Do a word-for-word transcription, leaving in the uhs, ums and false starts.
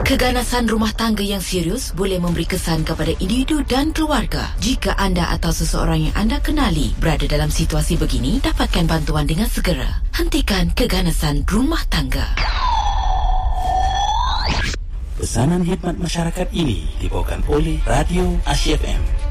Keganasan rumah tangga yang serius boleh memberi kesan kepada individu dan keluarga. Jika anda atau seseorang yang anda kenali berada dalam situasi begini, dapatkan bantuan dengan segera. Hentikan keganasan rumah tangga. Pesanan khidmat masyarakat ini dibawakan oleh Radio Asia F M.